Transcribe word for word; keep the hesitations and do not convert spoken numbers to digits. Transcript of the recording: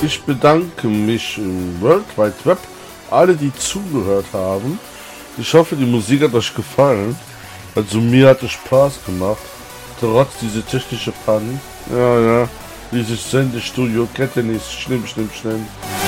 Ich bedanke mich im World Wide Web, alle, die zugehört haben. Ich hoffe, die Musik hat euch gefallen. Also mir hat es Spaß gemacht, trotz dieser technische Panik. Ja, ja, dieses Sendestudio kennt ihr nicht. Schlimm, schlimm, schlimm.